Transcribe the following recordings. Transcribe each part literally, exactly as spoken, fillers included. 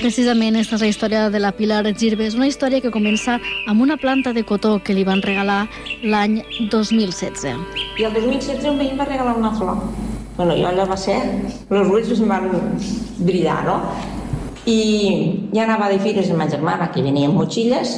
Precisament aquesta és la història de la Pilar Girbes, una història que comença amb una planta de cotó que li van regalar l'any dos mil setze. I el dos mil setze un veí em va regalar una flor. Bueno, jo allò va ser... Els ulls em van brillar, no? I ja anava de fires amb ma germana, que venia amb motxilles,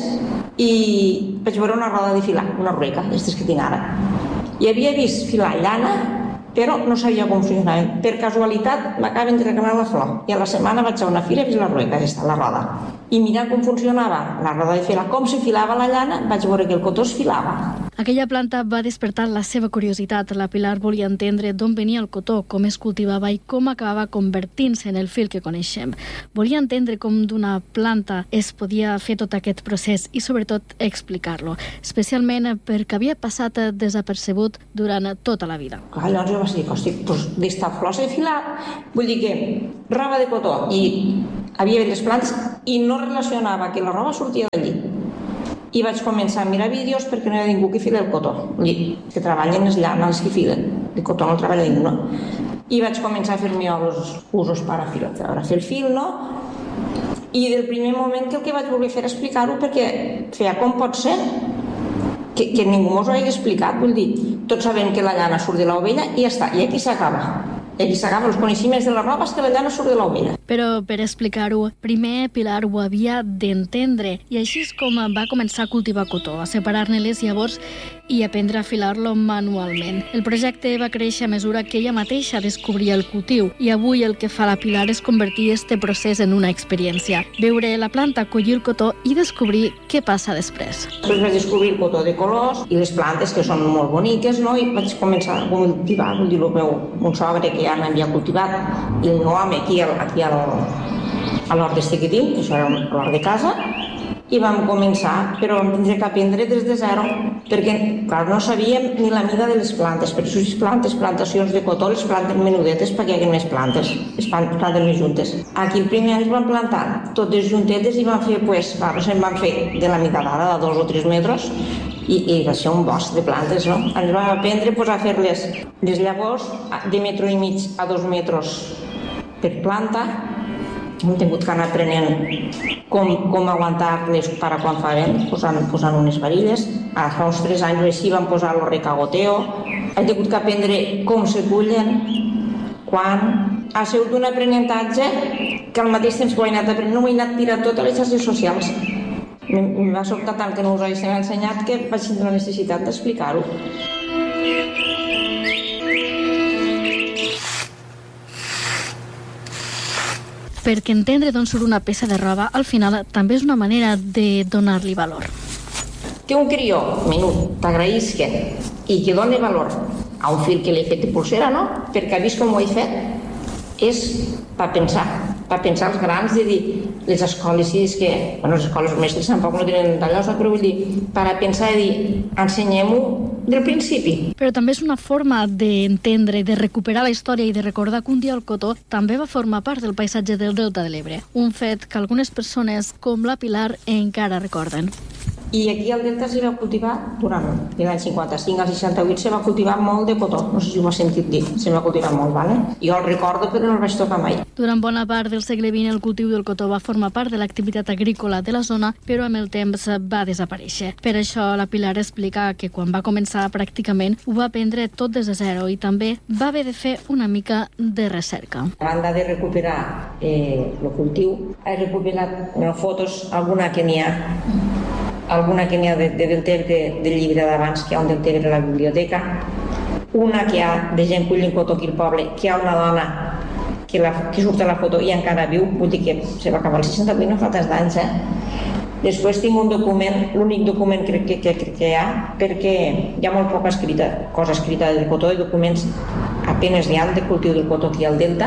i vaig veure una roda de filar, una rueca, aquestes que tinc ara. I havia vist filar llana, però no sabia com funcionava. Per casualitat m'acaben de regalar la flor. I a la setmana vaig a una fira i he vist la rueca, aquesta, la roda. I mirant com funcionava la roda de filar, com se filava la llana, vaig veure que el cotó es filava. Aquella planta va despertar la seva curiositat. La Pilar volia entendre d'on venia el cotó, com es cultivava i com acabava convertint-se en el fil que coneixem. Volia entendre com d'una planta es podia fer tot aquest procés i, sobretot, explicar-lo, especialment perquè havia passat desapercebut durant tota la vida. Clar, llavors jo vaig dir, hosti, doncs d'esta flor s'he filat, vull dir que roba de cotó, i havia les plantes i no relacionava que la roba sortia d'allí. I vaig començar a mirar vídeos perquè no hi ha ningú que fila el cotó. Que treballen les llanes que filen. De cotó no treballa ningú, no? I vaig començar a fer-me els usos per a fer el fil, no? I del primer moment que el que vaig voler fer era explicar-ho, perquè feia com pot ser que, que ningú mos ho hagi explicat. Vull dir, tots sabem que la llana surt de l'ovella i ja està, i aquí s'acaba. I aquí s'acaba els coneixements de la roba, és que la llana surt de l'ovella. Però per explicar-ho, primer Pilar ho havia d'entendre, i així és com va començar a cultivar cotó, a separar-ne les llavors i aprendre a filar-lo manualment. El projecte va créixer a mesura que ella mateixa descobria el cultiu, i avui el que fa la Pilar és convertir este procés en una experiència. Veure la planta collir el cotó i descobrir què passa després. Després vaig descobrir el cotó de colors i les plantes, que són molt boniques, no? I vaig començar a cultivar, vull dir, el meu mon sogre, que ja n'havia cultivat, i el meu home aquí, aquí al, a l'hort d'este que tinc, que això era l'hort de casa, i vam començar, però vam tindre que aprendre des de zero, perquè, clar, no sabíem ni la mida de les plantes, per això les plantes, plantacions de cotó, les plantes menudetes perquè hi hagi més plantes, les plantes més juntes. Aquí el primer any vam plantar totes juntetes i vam fer, pues, se'n van fer de la mida d'ara, de dos o tres metres, i, i va ser un bosc de plantes, no? Ens vam aprendre pues, a fer les, les llavors de metro i mig a dos metres per planta. Hem tingut que anar aprenent com, com aguantar-les per a quan fa vent, posant, posant unes varilles. Ara fa uns tres anys o així vam posar el recagoteo. Hem tingut que aprendre com se cullen, quan. Ha sigut un aprenentatge que al mateix temps que ho he anat aprenent, no ho he anat tirat tot a les xarxes socials. Em va sobtar tant que no us ho he ensenyat que vaig tenir la necessitat d'explicar-ho. Perquè entendre d'on surt una peça de roba, al final també és una manera de donar-li valor. Que un crió menut t'agraïsca i que doni valor a un fil que li he fet de pulsera, no? Perquè ha vist com ho he fet, és per pensar, per pensar els grans, de dir, les escoles, sí, és que, bueno, les escoles mestres tampoc no tenen tallosa, però vull dir, per a pensar i dir, ensenyem-ho del principi. Però també és una forma d'entendre, de recuperar la història i de recordar que un dia el cotó també va formar part del paisatge del Delta de l'Ebre, un fet que algunes persones, com la Pilar, encara recorden. I aquí al Delta s'hi va cultivar durant l'any cinquanta-cinc al seixanta-vuit, se va cultivar molt de cotó, no sé si ho has sentit dir, se va cultivar molt, vale? Jo el recordo però no el vaig tocar mai. Durant bona part del segle vint el cultiu del cotó va formar part de l'activitat agrícola de la zona, però amb el temps va desaparèixer. Per això la Pilar explica que quan va començar pràcticament ho va aprendre tot des de zero i també va haver de fer una mica de recerca. A banda de recuperar eh, el cultiu, he recuperat no, fotos, alguna que n'hi ha alguna que n'hi ha de, de Deltebre, del llibre d'abans, que hi ha un Deltebre a la biblioteca, una que hi ha de gent collint cotó aquí al poble, que hi ha una dona que, la, que surt a la foto i encara viu, vull dir que se va acabar el seixanta-vuit, no fa tants d'anys, eh? Després tinc un document, l'únic document que, que, que, que hi ha, perquè hi ha molt poca escrita, cosa escrita del cotó, i documents apenes n'hi ha de cultiu del cotó aquí al Delta,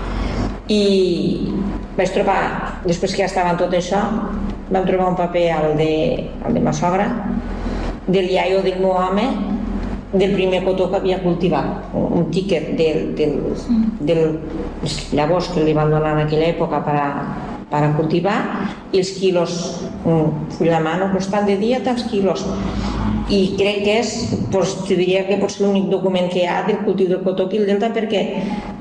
i vaig trobar, després que ja estava en tot això, vam trobar un paper al de, al de ma sogra, del iaio del meu home, del primer cotó que havia cultivat, un tiquet del, del, del llavors que li van donar en aquella època per a, per a cultivar, i els quilos, un full de mano, costant de dia tants quilos. I crec que és, doncs, te diria que pot ser l'únic document que hi ha del cultiu del cotó aquí al Delta, perquè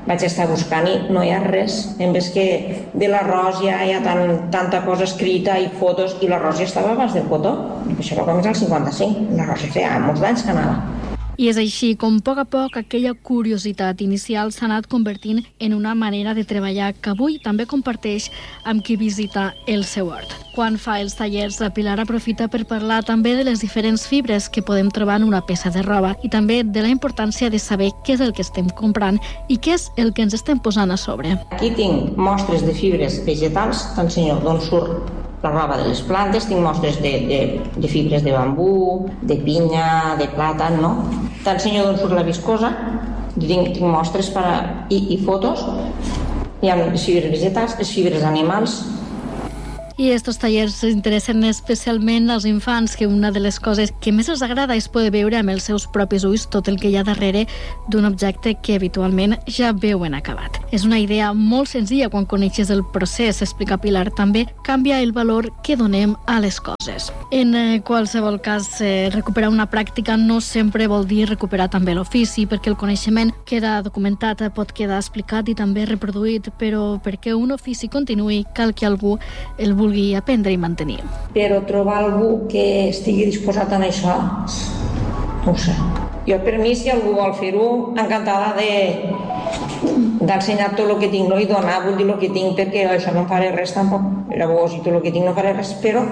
vaig estar buscant i no hi ha res. En vez que de l'arròs ja hi ha tan, tanta cosa escrita i fotos, i l'arròs ja estava abans del cotó. Això va començar al cinquanta-cinc, l'arròs ja feia molts d'anys que anava. I és així com, a poc a poc, aquella curiositat inicial s'ha anat convertint en una manera de treballar que avui també comparteix amb qui visita el seu hort. Quan fa els tallers, la Pilar aprofita per parlar també de les diferents fibres que podem trobar en una peça de roba i també de la importància de saber què és el que estem comprant i què és el que ens estem posant a sobre. Aquí tinc mostres de fibres vegetals, t'ensenyo d'on surt la roba de les plantes, tinc mostres de, de, de fibres de bambú, de pinya, de plàtan, no? T'ensenyo d'on surt la viscosa, tinc, tinc mostres per a, i, i fotos, hi ha les fibres vegetals, les fibres animals. I estos tallers interessen especialment als infants, que una de les coses que més els agrada és poder veure amb els seus propis ulls tot el que hi ha darrere d'un objecte que habitualment ja veuen acabat. És una idea molt senzilla quan coneixes el procés, explica Pilar. També canvia el valor que donem a les coses. En eh, qualsevol cas, eh, recuperar una pràctica no sempre vol dir recuperar també l'ofici, perquè el coneixement queda documentat, pot quedar explicat i també reproduït, però perquè un ofici continuï cal que algú el vulgui aprendre i mantenir. Però trobar algú que estigui disposat a això, no ho sé. Jo, per mi, si algú vol fer-ho, encantada de d'ensenyar tot el que tinc, no? I donar, vull dir, el que tinc, perquè això no em faré res tampoc. Llavors, i tot el que tinc no faré res, però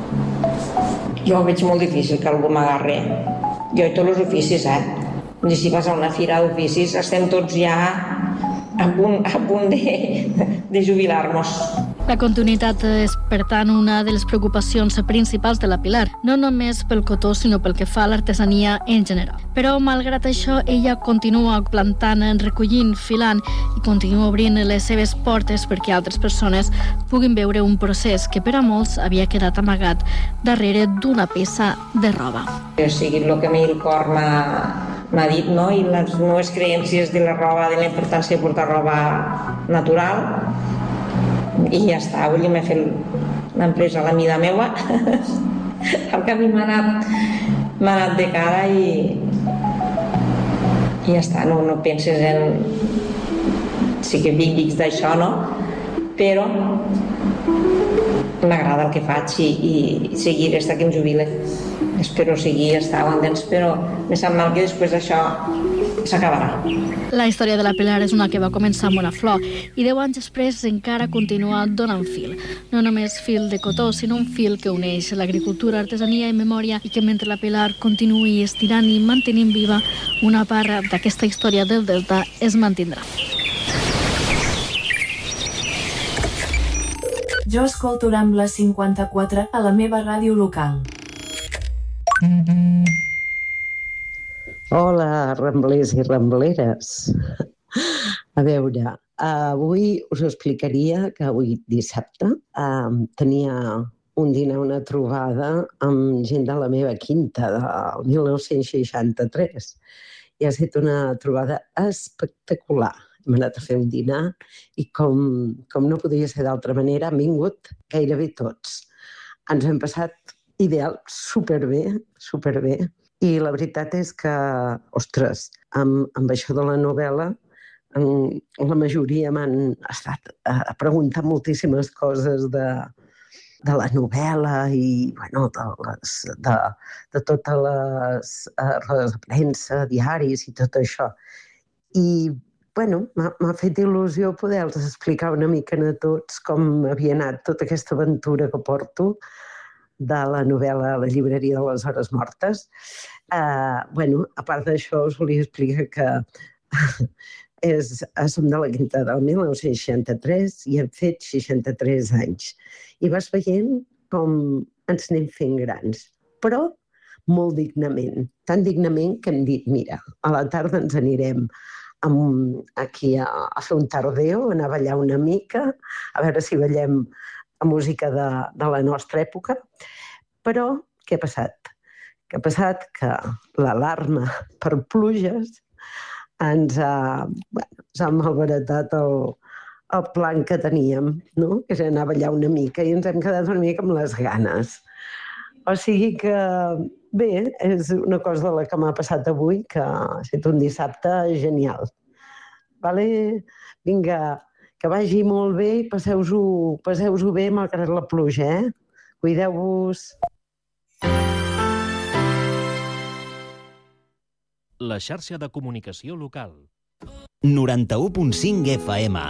jo ho veig molt difícil que algú m'agarri. Jo i tots els oficis, eh? I si vas a una fira d'oficis, estem tots ja a punt, a punt de, de jubilar-nos. La continuïtat és, per tant, una de les preocupacions principals de la Pilar, no només pel cotó, sinó pel que fa a l'artesania en general. Però, malgrat això, ella continua plantant, recollint, filant i continua obrint les seves portes perquè altres persones puguin veure un procés que per a molts havia quedat amagat darrere d'una peça de roba. O sigui, el que a mi el cor m'ha dit, no? I les meves creències de la roba, de la importància de portar roba natural, i ja està, vull dir, m'he fet l'empresa a la mida meua. El camí m'ha anat, m'ha anat de cara i, i ja està, no, no penses en... Sí que vinc d'això, no? Però m'agrada el que faig i, i seguir fins que em jubile. Espero seguir, estar on temps, però me sap mal que després d'això s'acabarà. La història de la Pilar és una que va començar amb una flor i deu anys després encara continua donant fil. No només fil de cotó, sinó un fil que uneix l'agricultura, artesania i memòria i que mentre la Pilar continuï estirant i mantenint viva una part d'aquesta història del Delta es mantindrà. Jo escolto Rambla cinquanta-quatre a la meva ràdio local. Hola, ramblers i rambleres. A veure, avui us explicaria que avui dissabte eh, tenia un dinar, una trobada amb gent de la meva quinta del mil nou-cents seixanta-tres i ha estat una trobada espectacular. Hem anat a fer un dinar i com, com no podia ser d'altra manera han vingut gairebé tots. Ens hem passat ideal, superbé, superbé. I la veritat és que, ostres, amb, amb això de la novel·la, en, la majoria m'han estat a preguntar moltíssimes coses de, de la novel·la i, bueno, de, les, de, de totes les rodes de premsa, diaris i tot això. I, bueno, m'ha fet il·lusió poder-los explicar una mica a tots com havia anat tota aquesta aventura que porto de la novel·la La llibreria de les hores mortes. Uh, bueno, a part d'això, us volia explicar que és, som de la quinta del mil nou-cents seixanta-tres i hem fet seixanta-tres anys. I vas veient com ens anem fent grans, però molt dignament. Tan dignament que hem dit, mira, a la tarda ens anirem amb, aquí a, a fer un tardeo, anar a ballar una mica, a veure si ballem a música de, de la nostra època. Però què ha passat? Què ha passat? Que l'alarma per pluges ens ha, bueno, ens ha malbaratat el, el plan que teníem, no? Que és anar a ballar una mica i ens hem quedat una mica amb les ganes. O sigui que, bé, és una cosa de la que m'ha passat avui, que ha estat un dissabte genial. vale? Vinga, que vagi molt bé i passeu-ho passeu-ho bé malgrat la pluja, eh? Cuideu-vos. La xarxa de comunicació local. noranta-u punt cinc F M.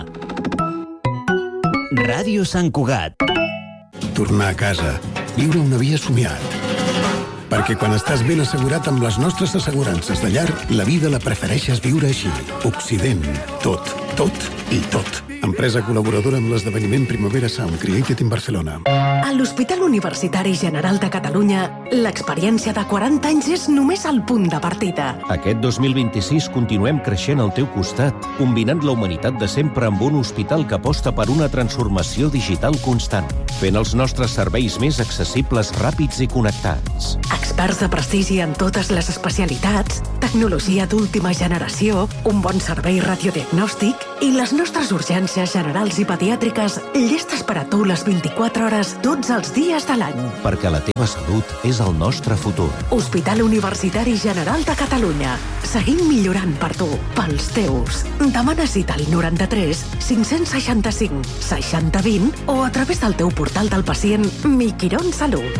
Ràdio Sant Cugat. Tornar a casa, viure una vida somiat. Perquè quan estàs ben assegurat amb les nostres assegurances de llar, la vida la prefereixes viure així. Occident. Tot, tot i tot. Empresa col·laboradora amb l'esdeveniment Primavera Sound Created in Barcelona. A l'Hospital Universitari General de Catalunya, l'experiència de quaranta anys és només el punt de partida. Aquest dos mil vint-i-sis continuem creixent al teu costat, combinant la humanitat de sempre amb un hospital que aposta per una transformació digital constant, fent els nostres serveis més accessibles, ràpids i connectats. Experts de prestigi en totes les especialitats, tecnologia d'última generació, un bon servei radiodiagnòstic i les nostres urgències generals i pediàtriques llestes per a tu les vint-i-quatre hores tots els dies de l'any. Perquè la teva salut és el nostre futur. Hospital Universitari General de Catalunya. Seguim millorant per tu, pels teus. Demana cita al noranta-tres cinc-cents seixanta-cinc seixanta vint o a través del teu portal del pacient Miquirón Salut.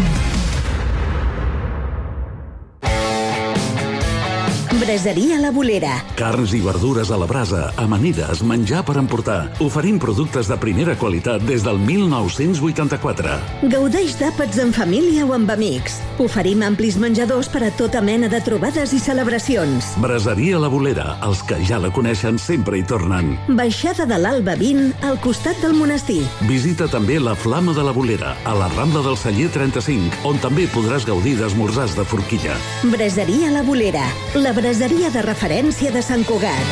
Braseria La Bolera. Carns i verdures a la brasa, amanides, menjar per emportar. Oferim productes de primera qualitat des del mil nou-cents vuitanta-quatre. Gaudeix d'àpats en família o amb amics. Oferim amplis menjadors per a tota mena de trobades i celebracions. Braseria La Bolera. Els que ja la coneixen sempre hi tornen. Baixada de l'Alba vint, al costat del monestir. Visita també la Flama de la Bolera, a la Rambla del Celler trenta-cinc, on també podràs gaudir d'esmorzars de forquilla. Braseria La Bolera. La braseria de referència de Sant Cugat.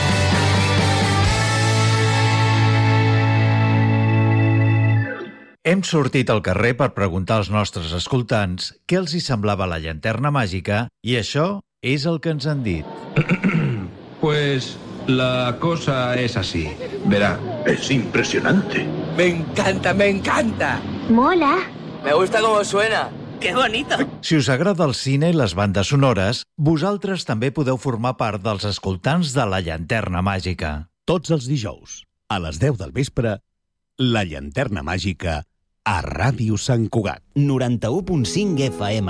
Hem sortit al carrer per preguntar als nostres escoltants què els hi semblava la llanterna màgica i això és el que ens han dit. Pues la cosa es así. Verá, es impresionante. Me encanta, me encanta. Mola. Me gusta cómo suena. ¡Qué bonito! Si us agrada el cine i les bandes sonores, vosaltres també podeu formar part dels escoltants de La Llanterna Màgica. Tots els dijous, a les deu del vespre, La Llanterna Màgica a Ràdio Sant Cugat. noranta-u punt cinc F M.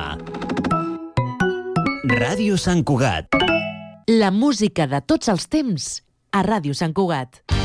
Ràdio Sant Cugat. La música de tots els temps a Ràdio Sant Cugat.